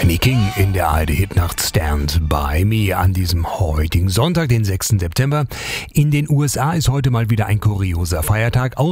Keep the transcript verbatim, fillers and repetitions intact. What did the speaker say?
Benny King in der A R D-Hitnacht Stand By Me an diesem heutigen Sonntag, den sechsten September. In den U S A ist heute mal wieder ein kurioser Feiertag.